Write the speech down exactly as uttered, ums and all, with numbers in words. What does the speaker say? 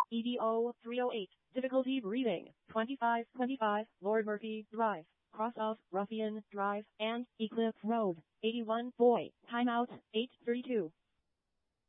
E D O three oh eight. Difficulty reading. twenty-five twenty-five Lord Murphy Drive. Cross of Ruffian Drive and Eclipse Road. eighty-one Boy. Timeout eight thirty-two.